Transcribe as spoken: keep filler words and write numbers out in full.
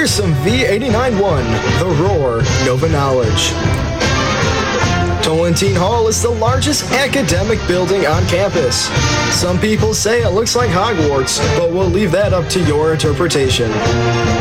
here's some V eighty-nine one, The Roar, Nova Knowledge. Tolentine Hall is the largest academic building on campus. Some people say it looks like Hogwarts, but we'll leave that up to your interpretation.